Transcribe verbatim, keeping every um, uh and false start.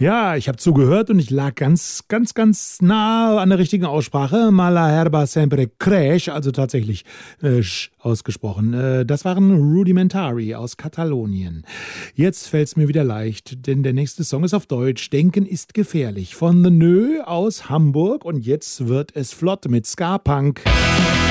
Ja, ich habe zugehört und ich lag ganz, ganz, ganz nah an der richtigen Aussprache. Mala herba sempre crash, also tatsächlich äh, sch ausgesprochen. Äh, das waren Rudimentary aus Katalonien. Jetzt fällt's mir wieder leicht, denn der nächste Song ist auf Deutsch. Denken ist gefährlich. Von The Nö aus Hamburg und jetzt wird es flott mit Ska-Punk.